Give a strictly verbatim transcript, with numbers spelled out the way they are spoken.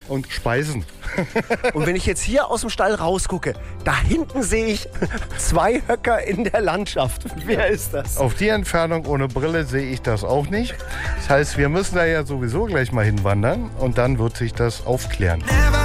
und speisen. Und wenn ich jetzt hier aus dem Stall rausgucke, da hinten sehe ich zwei Höcker in der Landschaft. Wer ist das? Auf die Entfernung ohne Brille sehe ich das auch nicht. Das heißt, wir müssen da ja sowieso gleich mal hinwandern und dann wird sich das aufklären. Never